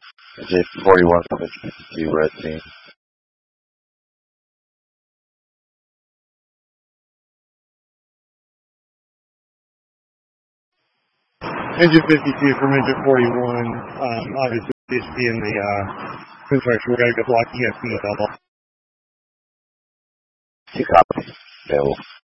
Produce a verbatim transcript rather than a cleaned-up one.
J forty-one from Engine fifty-two, red team. Engine fifty-two from Engine forty-one, um, obviously just being the uh, construction, we're going to go block E S P double. Two copies. Available.